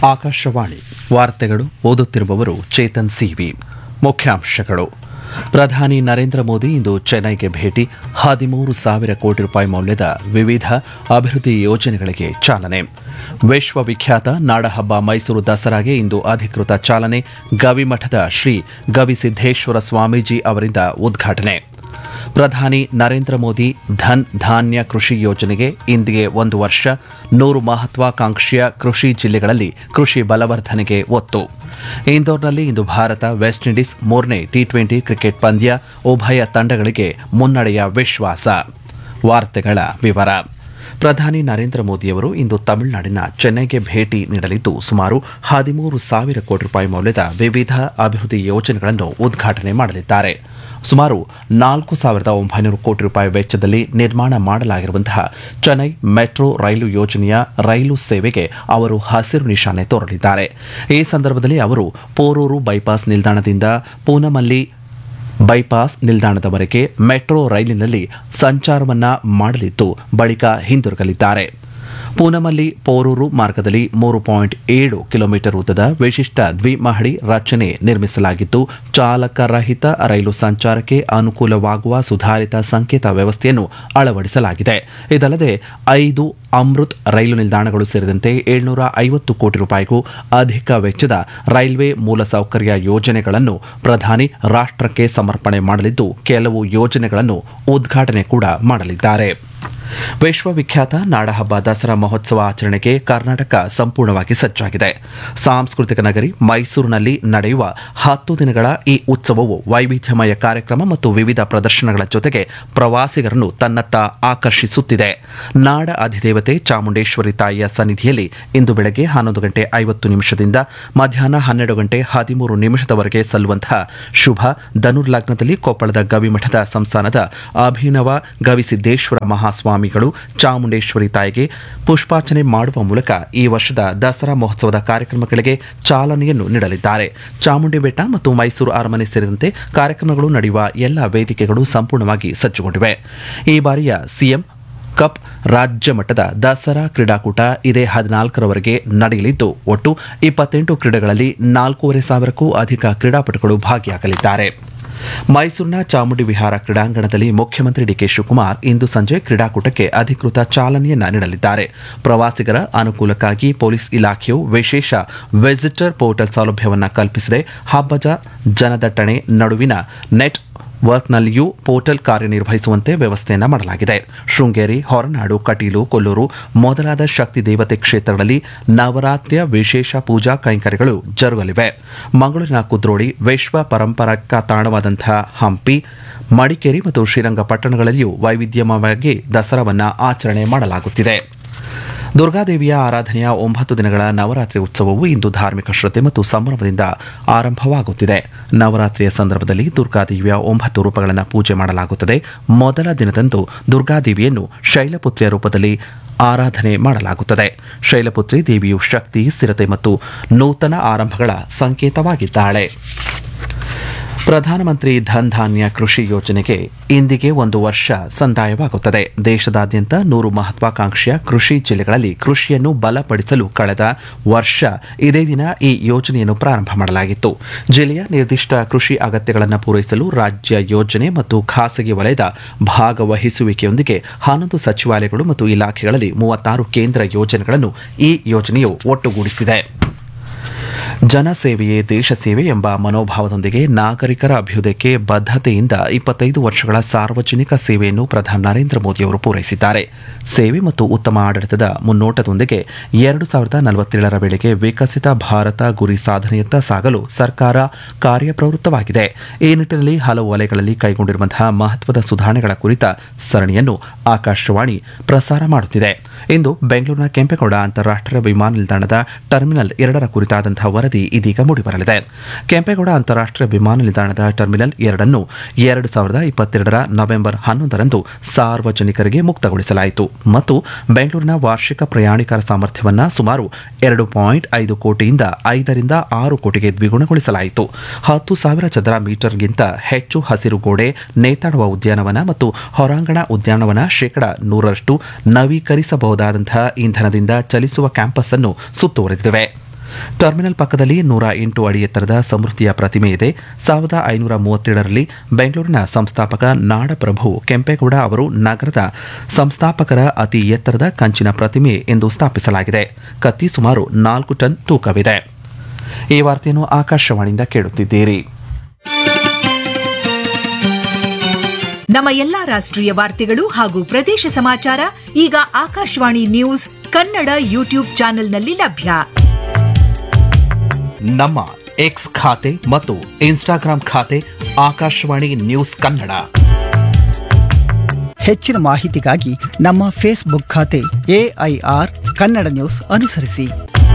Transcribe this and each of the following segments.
ಆಕಾಶವಾಣಿ ವಾರ್ತೆಗಳು ಓದುತ್ತಿರುವವರು ಚೇತನ್ ಸಿವಿ. ಮುಖ್ಯಾಂಶಗಳು: ಪ್ರಧಾನಿ ನರೇಂದ್ರ ಮೋದಿ ಇಂದು ಚೆನ್ನೈಗೆ ಭೇಟಿ, 13,000 ಕೋಟಿ ರೂಪಾಯಿ ಮೌಲ್ಯದ ವಿವಿಧ ಅಭಿವೃದ್ಧಿ ಯೋಜನೆಗಳಿಗೆ ಚಾಲನೆ. ವಿಶ್ವವಿಖ್ಯಾತ ನಾಡಹಬ್ಬ ಮೈಸೂರು ದಸರಾಗೆ ಇಂದು ಅಧಿಕೃತ ಚಾಲನೆ, ಗವಿಮಠದ ಶ್ರೀ ಗವಿಸಿದ್ದೇಶ್ವರ ಸ್ವಾಮೀಜಿ ಅವರಿಂದ ಉದ್ಘಾಟನೆ. ಪ್ರಧಾನಿ ನರೇಂದ್ರ ಮೋದಿ ಧನ್ ಧಾನ್ಯ ಕೃಷಿ ಯೋಜನೆಗೆ ಇಂದಿಗೆ 1 ವರ್ಷ, 100 ಮಹತ್ವಾಕಾಂಕ್ಷೆಯ ಕೃಷಿ ಜಿಲ್ಲೆಗಳಲ್ಲಿ ಕೃಷಿ ಬಲವರ್ಧನೆಗೆ ಒತ್ತು. ಇಂದೋರ್ನಲ್ಲಿ ಇಂದು ಭಾರತ ವೆಸ್ಟ್ ಇಂಡೀಸ್ 3ನೇ ಟಿ20 ಕ್ರಿಕೆಟ್ ಪಂದ್ಯ, ಉಭಯ ತಂಡಗಳಿಗೆ ಮುನ್ನಡೆಯ ವಿಶ್ವಾಸ. ವಾರ್ತೆಗಳ ವಿವರ. ಪ್ರಧಾನಿ ನರೇಂದ್ರ ಮೋದಿಯವರು ಇಂದು ತಮಿಳುನಾಡಿನ ಚೆನ್ನೈಗೆ ಭೇಟಿ ನೀಡಲಿದ್ದು, ಸುಮಾರು 13,000 ಕೋಟಿ ರೂಪಾಯಿ ಮೌಲ್ಯದ ವಿವಿಧ ಅಭಿವೃದ್ಧಿ ಯೋಜನೆಗಳನ್ನು ಉದ್ಘಾಟನೆ ಮಾಡಲಿದ್ದಾರೆ. ಸುಮಾರು 4,900 ಕೋಟಿ ರೂಪಾಯಿ ವೆಚ್ಚದಲ್ಲಿ ನಿರ್ಮಾಣ ಮಾಡಲಾಗಿರುವಂತಹ ಚೆನ್ನೈ ಮೆಟ್ರೋ ರೈಲು ಯೋಜನೆಯ ರೈಲು ಸೇವೆಗೆ ಅವರು ಹಸಿರು ನಿಶಾನೆ ತೋರಲಿದ್ದಾರೆ. ಈ ಸಂದರ್ಭದಲ್ಲಿ ಅವರು ಪೋರೂರು ಬೈಪಾಸ್ ನಿಲ್ದಾಣದಿಂದ ಪೂನಮಲ್ಲಿ ಬೈಪಾಸ್ ನಿಲ್ದಾಣದವರೆಗೆ ಮೆಟ್ರೋ ರೈಲಿನಲ್ಲಿ ಸಂಚಾರವನ್ನ ಮಾಡಲಿದ್ದು, ಬಳಿಕ ಹಿಂದಿರುಗಲಿದ್ದಾರೆ. ಪೂನಮಲ್ಲಿ ಪೋರೂರು ಮಾರ್ಗದಲ್ಲಿ 3.7 ಕಿಲೋಮೀಟರ್ ಉದ್ದದ ವಿಶಿಷ್ಟ ದ್ವಿಮಹಡಿ ರಚನೆ ನಿರ್ಮಿಸಲಾಗಿದ್ದು, ಚಾಲಕರಹಿತ ರೈಲು ಸಂಚಾರಕ್ಕೆ ಅನುಕೂಲವಾಗುವ ಸುಧಾರಿತ ಸಂಕೇತ ವ್ಯವಸ್ಥೆಯನ್ನು ಅಳವಡಿಸಲಾಗಿದೆ. ಇದಲ್ಲದೆ 5 ಅಮೃತ್ ರೈಲು ನಿಲ್ದಾಣಗಳು ಸೇರಿದಂತೆ 750 ಕೋಟಿ ರೂಪಾಯಿಗೂ ಅಧಿಕ ವೆಚ್ಚದ ರೈಲ್ವೆ ಮೂಲಸೌಕರ್ಯ ಯೋಜನೆಗಳನ್ನು ಪ್ರಧಾನಿ ರಾಷ್ಟ್ರಕ್ಕೆ ಸಮರ್ಪಣೆ ಮಾಡಲಿದ್ದು, ಕೆಲವು ಯೋಜನೆಗಳನ್ನು ಉದ್ಘಾಟನೆ ಕೂಡ ಮಾಡಲಿದ್ದಾರೆ. ವಿಶ್ವವಿಖ್ಯಾತ ನಾಡಹಬ್ಬ ದಸರಾ ಮಹೋತ್ಸವ ಆಚರಣೆಗೆ ಕರ್ನಾಟಕ ಸಂಪೂರ್ಣವಾಗಿ ಸಜ್ಜಾಗಿದೆ. ಸಾಂಸ್ಕೃತಿಕ ನಗರಿ ಮೈಸೂರಿನಲ್ಲಿ ನಡೆಯುವ 10 ದಿನಗಳ ಈ ಉತ್ಸವವು ವೈವಿಧ್ಯಮಯ ಕಾರ್ಯಕ್ರಮ ಮತ್ತು ವಿವಿಧ ಪ್ರದರ್ಶನಗಳ ಜೊತೆಗೆ ಪ್ರವಾಸಿಗರನ್ನು ತನ್ನತ್ತ ಆಕರ್ಷಿಸುತ್ತಿದೆ. ನಾಡ ಅಧಿದೇವತೆ ಚಾಮುಂಡೇಶ್ವರಿ ತಾಯಿಯ ಸನ್ನಿಧಿಯಲ್ಲಿ ಇಂದು ಬೆಳಗ್ಗೆ 11:50 ಮಧ್ಯಾಹ್ನ 12:13 ಸಲ್ಲುವಂತಹ ಶುಭ ಧನುರ್ಲಗ್ನದಲ್ಲಿ ಕೊಪ್ಪಳದ ಗವಿಮಠದ ಸಂಸ್ಥಾನದ ಅಭಿನವ ಗವಿಸಿದ್ದೇಶ್ವರ ಮಹಾಸ್ವಾಮಿಗಳು ಚಾಮುಂಡೇಶ್ವರಿ ತಾಯಿಗೆ ಪುಷ್ಪಾರ್ಚನೆ ಮಾಡುವ ಮೂಲಕ ಈ ವರ್ಷದ ದಸರಾ ಮಹೋತ್ಸವದ ಕಾರ್ಯಕ್ರಮಗಳಿಗೆ ಚಾಲನೆಯನ್ನು ನೀಡಲಿದ್ದಾರೆ. ಚಾಮುಂಡಿ ಬೆಟ್ಟ ಮತ್ತು ಮೈಸೂರು ಅರಮನೆ ಸೇರಿದಂತೆ ಕಾರ್ಯಕ್ರಮಗಳು ನಡೆಯುವ ಎಲ್ಲ ವೇದಿಕೆಗಳು ಸಂಪೂರ್ಣವಾಗಿ ಸಜ್ಜುಗೊಂಡಿವೆ. ಈ ಬಾರಿಯ ಸಿಎಂ ಕಪ್ ರಾಜ್ಯ ಮಟ್ಟದ ದಸರಾ ಕ್ರೀಡಾಕೂಟ ಇದೇ 14ರವರೆಗೆ ನಡೆಯಲಿದ್ದು, ಒಟ್ಟು 28 ಕ್ರೀಡೆಗಳಲ್ಲಿ 4,500ಕ್ಕೂ ಅಧಿಕ ಕ್ರೀಡಾಪಟುಗಳು ಭಾಗಿಯಾಗಲಿದ್ದಾರೆ. ಮೈಸೂರಿನ ಚಾಮುಂಡಿ ವಿಹಾರ ಕ್ರೀಡಾಂಗಣದಲ್ಲಿ ಮುಖ್ಯಮಂತ್ರಿ ಡಿಕೆ ಶಿವಕುಮಾರ್ ಇಂದು ಸಂಜೆ ಕ್ರೀಡಾಕೂಟಕ್ಕೆ ಅಧಿಕೃತ ಚಾಲನೆಯನ್ನ ನೀಡಲಿದ್ದಾರೆ. ಪ್ರವಾಸಿಗರ ಅನುಕೂಲಕ್ಕಾಗಿ ಪೊಲೀಸ್ ಇಲಾಖೆಯು ವಿಶೇಷ ವಿಸಿಟರ್ ಪೋರ್ಟಲ್ ಸೌಲಭ್ಯವನ್ನು ಕಲ್ಪಿಸಿದೆ. ಹಬ್ಬದ ಜನದಟ್ಟಣೆ ನಡುವಿನ ನೆಟ್ ವರ್ಕ್ನಲ್ಲಿಯೂ ಪೋರ್ಟಲ್ ಕಾರ್ಯನಿರ್ವಹಿಸುವಂತೆ ವ್ಯವಸ್ಥೆಯನ್ನು ಮಾಡಲಾಗಿದೆ. ಶೃಂಗೇರಿ, ಹೊರನಾಡು, ಕಟೀಲು, ಕೊಲ್ಲೂರು ಮೊದಲಾದ ಶಕ್ತಿ ದೇವತೆ ಕ್ಷೇತ್ರಗಳಲ್ಲಿ ನವರಾತ್ರಿಯ ವಿಶೇಷ ಪೂಜಾ ಕೈಂಕರ್ಯಗಳು ಜರುಗಲಿವೆ. ಮಂಗಳೂರಿನ ಕುದ್ರೋಳಿ, ವಿಶ್ವ ಪರಂಪರಾಕ ತಾಣವಾದಂತಹ ಹಂಪಿ, ಮಡಿಕೇರಿ ಮತ್ತು ಶ್ರೀರಂಗಪಟ್ಟಣಗಳಲ್ಲಿಯೂ ವೈವಿಧ್ಯಮಯವಾಗಿ ದಸರಾವನ್ನು ಆಚರಣೆ ಮಾಡಲಾಗುತ್ತಿದೆ. ದುರ್ಗಾದೇವಿಯ ಆರಾಧನೆಯ 9 ದಿನಗಳ ನವರಾತ್ರಿ ಉತ್ಸವವು ಇಂದು ಧಾರ್ಮಿಕ ಶ್ರದ್ಧೆ ಮತ್ತು ಸಂಭ್ರಮದಿಂದ ಆರಂಭವಾಗುತ್ತಿದೆ. ನವರಾತ್ರಿಯ ಸಂದರ್ಭದಲ್ಲಿ ದುರ್ಗಾದೇವಿಯ 9 ರೂಪಗಳನ್ನು ಪೂಜೆ ಮಾಡಲಾಗುತ್ತದೆ. ಮೊದಲ ದಿನದಂದು ದುರ್ಗಾದೇವಿಯನ್ನು ಶೈಲಪುತ್ರಿಯ ರೂಪದಲ್ಲಿ ಆರಾಧನೆ ಮಾಡಲಾಗುತ್ತದೆ. ಶೈಲಪುತ್ರಿ ದೇವಿಯು ಶಕ್ತಿ, ಸ್ಥಿರತೆ ಮತ್ತು ನೂತನ ಆರಂಭಗಳ ಸಂಕೇತವಾಗಿದ್ದಾಳೆ. ಪ್ರಧಾನಮಂತ್ರಿ ಧನ್ ಧಾನ್ಯ ಕೃಷಿ ಯೋಜನೆಗೆ ಇಂದಿಗೆ 1 ವರ್ಷ ಸಂದಾಯವಾಗುತ್ತದೆ. ದೇಶದಾದ್ಯಂತ 100 ಮಹತ್ವಾಕಾಂಕ್ಷೆಯ ಕೃಷಿ ಜಿಲ್ಲೆಗಳಲ್ಲಿ ಕೃಷಿಯನ್ನು ಬಲಪಡಿಸಲು ಕಳೆದ ವರ್ಷ ಇದೇ ದಿನ ಈ ಯೋಜನೆಯನ್ನು ಪ್ರಾರಂಭ ಮಾಡಲಾಗಿತ್ತು. ಜಿಲ್ಲೆಯ ನಿರ್ದಿಷ್ಟ ಕೃಷಿ ಅಗತ್ಯಗಳನ್ನು ಪೂರೈಸಲು ರಾಜ್ಯ ಯೋಜನೆ ಮತ್ತು ಖಾಸಗಿ ವಲಯದ ಭಾಗವಹಿಸುವಿಕೆಯೊಂದಿಗೆ 11 ಸಚಿವಾಲಯಗಳು ಮತ್ತು ಇಲಾಖೆಗಳಲ್ಲಿ 36 ಕೇಂದ್ರ ಯೋಜನೆಗಳನ್ನು ಈ ಯೋಜನೆಯು ಒಟ್ಟುಗೂಡಿಸಿದೆ. ಜನಸೇವೆಯೇ ದೇಶ ಸೇವೆ ಎಂಬ ಮನೋಭಾವದೊಂದಿಗೆ ನಾಗರಿಕರ ಅಭ್ಯುದಯಕ್ಕೆ ಬದ್ಧತೆಯಿಂದ 25 ವರ್ಷಗಳ ಸಾರ್ವಜನಿಕ ಸೇವೆಯನ್ನು ಪ್ರಧಾನಿ ನರೇಂದ್ರ ಮೋದಿಯವರು ಪೂರೈಸಿದ್ದಾರೆ. ಸೇವೆ ಮತ್ತು ಉತ್ತಮ ಆಡಳಿತದ ಮುನ್ನೋಟದೊಂದಿಗೆ 2047ರ ವೇಳೆಗೆ ವಿಕಸಿತ ಭಾರತ ಗುರಿ ಸಾಧನೆಯತ್ತ ಸಾಗಲು ಸರ್ಕಾರ ಕಾರ್ಯಪ್ರವೃತ್ತವಾಗಿದೆ. ಈ ನಿಟ್ಟಿನಲ್ಲಿ ಹಲವು ವಲಯಗಳಲ್ಲಿ ಕೈಗೊಂಡಿರುವಂತಹ ಮಹತ್ವದ ಸುಧಾರಣೆಗಳ ಕುರಿತ ಸರಣಿಯನ್ನು ಆಕಾಶವಾಣಿ ಪ್ರಸಾರ ಮಾಡುತ್ತಿದೆ. ಇಂದು ಬೆಂಗಳೂರಿನ ಕೆಂಪೇಗೌಡ ಅಂತಾರಾಷ್ಟ್ರೀಯ ವಿಮಾನ ನಿಲ್ದಾಣದ ಟರ್ಮಿನಲ್ 2ರ ಕುರಿತಾದಂತಹ ವರದಿ ಇದೀಗ ಮೂಡಿಬರಲಿದೆ. ಕೆಂಪೇಗೌಡ ಅಂತಾರಾಷ್ಟ್ರೀಯ ವಿಮಾನ ನಿಲ್ದಾಣದ ಟರ್ಮಿನಲ್ 2ಅನ್ನು 2022ರ ನವೆಂಬರ್ 11ರಂದು ಸಾರ್ವಜನಿಕರಿಗೆ ಮುಕ್ತಗೊಳಿಸಲಾಯಿತು ಮತ್ತು ಬೆಂಗಳೂರಿನ ವಾರ್ಷಿಕ ಪ್ರಯಾಣಿಕರ ಸಾಮರ್ಥ್ಯವನ್ನು ಸುಮಾರು 2.5 ಕೋಟಿಯಿಂದ 5ರಿಂದ 6 ಕೋಟಿಗೆ ದ್ವಿಗುಣಗೊಳಿಸಲಾಯಿತು. 10,000 ಚದರ ಮೀಟರ್ಗಿಂತ ಹೆಚ್ಚು ಹಸಿರು ಗೋಡೆ, ನೇತಾಡುವ ಉದ್ಯಾನವನ ಮತ್ತು ಹೊರಾಂಗಣ ಉದ್ಯಾನವನ, 100% ನವೀಕರಿಸಬಹುದಾದಂತಹ ಇಂಧನದಿಂದ ಚಲಿಸುವ ಕ್ಯಾಂಪಸ್ ಅನ್ನು ಸುತ್ತುವರೆದಿವೆ. ಟರ್ಮಿನಲ್ ಪಕ್ಕದಲ್ಲಿ 108 ಅಡಿ ಎತ್ತರದ ಸಮೃದ್ಧಿಯ ಪ್ರತಿಮೆ ಇದೆ. 1537ರಲ್ಲಿ ಬೆಂಗಳೂರಿನ ಸಂಸ್ಥಾಪಕ ನಾಡಪ್ರಭು ಕೆಂಪೇಗೌಡ ಅವರು ನಗರದ ಸಂಸ್ಥಾಪಕರ ಅತಿ ಎತ್ತರದ ಕಂಚಿನ ಪ್ರತಿಮೆ ಎಂದು ಸ್ಥಾಪಿಸಲಾಗಿದೆ. ಕತ್ತಿ ಸುಮಾರು 4 ಟನ್ ತೂಕವಿದೆ. ಈ ವಾರ್ತೆಯನ್ನು ಆಕಾಶವಾಣಿಯಿಂದ ಕೇಳುತ್ತಿದ್ದೀರಿ. ನಮ್ಮ ಎಲ್ಲಾ ರಾಷ್ಟ್ರೀಯ ವಾರ್ತೆಗಳು ಹಾಗೂ ಪ್ರದೇಶ ಸಮಾಚಾರ ಈಗ ಆಕಾಶವಾಣಿ ನ್ಯೂಸ್ ಕನ್ನಡ ಯೂಟ್ಯೂಬ್ ಚಾನೆಲ್ನಲ್ಲಿ ಲಭ್ಯ. ನಮ್ಮ ಎಕ್ಸ್ ಖಾತೆ ಮತ್ತು ಇನ್ಸ್ಟಾಗ್ರಾಂ ಖಾತೆ ಆಕಾಶವಾಣಿ ನ್ಯೂಸ್ ಕನ್ನಡ. ಹೆಚ್ಚಿನ ಮಾಹಿತಿಗಾಗಿ ನಮ್ಮ ಫೇಸ್ಬುಕ್ ಖಾತೆ AIR ಕನ್ನಡ ನ್ಯೂಸ್ ಅನುಸರಿಸಿ.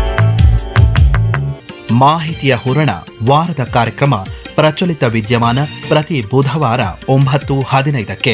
ಮಾಹಿತಿಯ ಹೂರಣ ವಾರದ ಕಾರ್ಯಕ್ರಮ ಪ್ರಚಲಿತ ವಿದ್ಯಮಾನ ಪ್ರತಿ ಬುಧವಾರ 9:15ಕ್ಕೆ.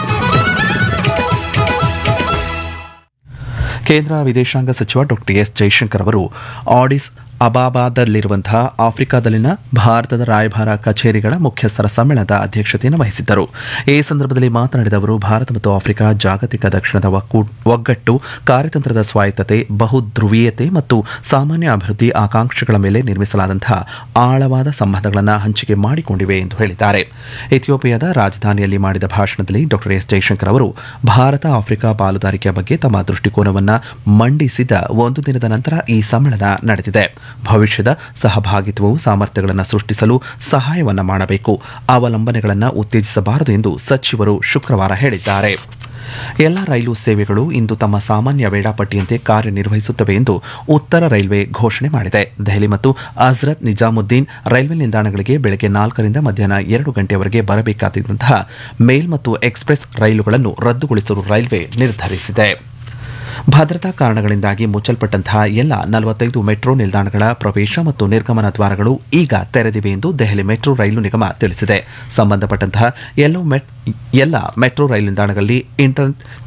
ಕೇಂದ್ರ ವಿದೇಶಾಂಗ ಸಚಿವ ಡಾ ಎಸ್ ಜೈಶಂಕರ್ ಅವರು ಆಡಿಸ್ ಅಬಾಬಾದಲ್ಲಿರುವಂತಹ ಆಫ್ರಿಕಾದಲ್ಲಿನ ಭಾರತದ ರಾಯಭಾರ ಕಚೇರಿಗಳ ಮುಖ್ಯಸ್ಥರ ಸಮ್ಮೇಳನದ ಅಧ್ಯಕ್ಷತೆಯನ್ನು ವಹಿಸಿದ್ದರು. ಈ ಸಂದರ್ಭದಲ್ಲಿ ಮಾತನಾಡಿದ ಅವರು, ಭಾರತ ಮತ್ತು ಆಫ್ರಿಕಾ ಜಾಗತಿಕ ದಕ್ಷಿಣದ ಒಗ್ಗಟ್ಟು, ಕಾರ್ಯತಂತ್ರದ ಸ್ವಾಯತ್ತತೆ, ಬಹುಧ್ರುವೀಯತೆ ಮತ್ತು ಸಾಮಾನ್ಯ ಅಭಿವೃದ್ಧಿ ಆಕಾಂಕ್ಷೆಗಳ ಮೇಲೆ ನಿರ್ಮಿಸಲಾದಂತಹ ಆಳವಾದ ಸಂಬಂಧಗಳನ್ನು ಹಂಚಿಕೆ ಮಾಡಿಕೊಂಡಿವೆ ಎಂದು ಹೇಳಿದ್ದಾರೆ. ಇಥಿಯೋಪಿಯಾದ ರಾಜಧಾನಿಯಲ್ಲಿ ಮಾಡಿದ ಭಾಷಣದಲ್ಲಿ ಡಾ ಎಸ್ ಜೈಶಂಕರ್ ಅವರು ಭಾರತ ಆಫ್ರಿಕಾ ಪಾಲುದಾರಿಕೆಯ ಬಗ್ಗೆ ತಮ್ಮ ದೃಷ್ಟಿಕೋನವನ್ನು ಮಂಡಿಸಿದ ಒಂದು ದಿನದ ನಂತರ ಈ ಸಮ್ಮೇಳನ ನಡೆದಿದೆ. ಭವಿಷ್ಯದ ಸಹಭಾಗಿತ್ವವು ಸಾಮರ್ಥ್ಯಗಳನ್ನು ಸೃಷ್ಟಿಸಲು ಸಹಾಯವನ್ನು ಮಾಡಬೇಕು, ಅವಲಂಬನೆಗಳನ್ನು ಉತ್ತೇಜಿಸಬಾರದು ಎಂದು ಸಚಿವರು ಶುಕ್ರವಾರ ಹೇಳಿದ್ದಾರೆ. ಎಲ್ಲ ರೈಲು ಸೇವೆಗಳು ಇಂದು ತಮ್ಮ ಸಾಮಾನ್ಯ ವೇಳಾಪಟ್ಟಿಯಂತೆ ಕಾರ್ಯನಿರ್ವಹಿಸುತ್ತವೆ ಎಂದು ಉತ್ತರ ರೈಲ್ವೆ ಘೋಷಣೆ ಮಾಡಿದೆ. ದೆಹಲಿ ಮತ್ತು ಹಜರತ್ ನಿಜಾಮುದ್ದೀನ್ ರೈಲ್ವೆ ನಿಲ್ದಾಣಗಳಿಗೆ ಬೆಳಗ್ಗೆ 4ರಿಂದ ಮಧ್ಯಾಹ್ನ 2 ಗಂಟೆಯವರೆಗೆ ಬರಬೇಕಾದಂತಹ ಮೇಲ್ ಮತ್ತು ಎಕ್ಸ್ಪ್ರೆಸ್ ರೈಲುಗಳನ್ನು ರದ್ದುಗೊಳಿಸಲು ರೈಲ್ವೆ ನಿರ್ಧರಿಸಿದೆ. ಭದ್ರತಾ ಕಾರಣಗಳಿಂದಾಗಿ ಮುಚ್ಚಲ್ಪಟ್ಟಂತಹ ಎಲ್ಲ 45 ಮೆಟ್ರೋ ನಿಲ್ದಾಣಗಳ ಪ್ರವೇಶ ಮತ್ತು ನಿರ್ಗಮನ ದ್ವಾರಗಳು ಈಗ ತೆರೆದಿವೆ ಎಂದು ದೆಹಲಿ ಮೆಟ್ರೋ ರೈಲು ನಿಗಮ ತಿಳಿಸಿದೆ. ಸಂಬಂಧಪಟ್ಟಂತಹ ಎಲ್ಲ ಮೆಟ್ರೋ ರೈಲು ನಿಲ್ದಾಣಗಳಲ್ಲಿ ಇಂಟರ್ನೆಟ್